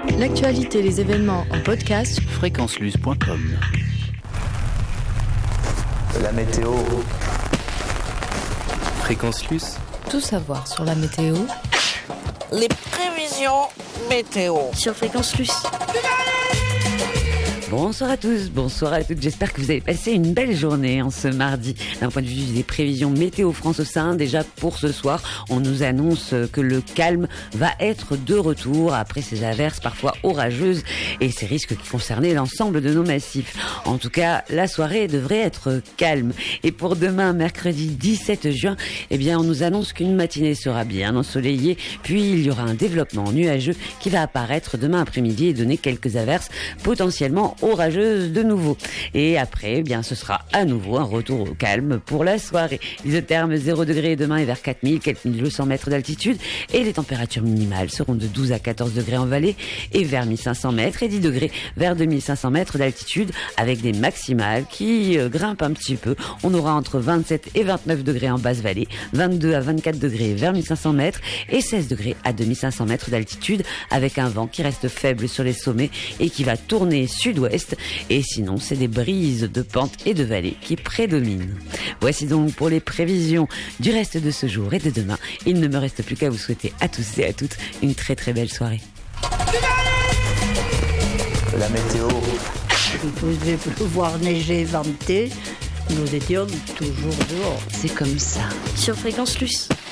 L'actualité, les événements en podcast. Fréquencelus.com. La météo. Fréquence Lus. Tout savoir sur la météo. Les prévisions météo. Sur Fréquence Lus. Bonsoir à tous, bonsoir à toutes, j'espère que vous avez passé une belle journée en ce mardi. D'un point de vue des prévisions météo France au sein, déjà pour ce soir, on nous annonce que le calme va être de retour après ces averses parfois orageuses et ces risques qui concernaient l'ensemble de nos massifs. En tout cas, la soirée devrait être calme. Et pour demain, mercredi 17 juin, on nous annonce qu'une matinée sera bien ensoleillée, puis il y aura un développement nuageux qui va apparaître demain après-midi et donner quelques averses potentiellement orageuse de nouveau. Et après, ce sera à nouveau un retour au calme pour la soirée. Isotherme 0 degrés demain et vers 4200 mètres d'altitude. Et les températures minimales seront de 12 à 14 degrés en vallée et vers 1500 mètres et 10 degrés vers 2500 mètres d'altitude avec des maximales qui grimpent un petit peu. On aura entre 27 et 29 degrés en basse vallée, 22 à 24 degrés vers 1500 mètres et 16 degrés à 2500 mètres d'altitude avec un vent qui reste faible sur les sommets et qui va tourner sud-ouest. Et sinon, c'est des brises de pente et de vallée qui prédominent. Voici donc pour les prévisions du reste de ce jour et de demain. Il ne me reste plus qu'à vous souhaiter à tous et à toutes une très très belle soirée. La météo. Il faisait pleuvoir, neiger, venter. Nous étions toujours dehors. C'est comme ça. Sur Fréquence Lus.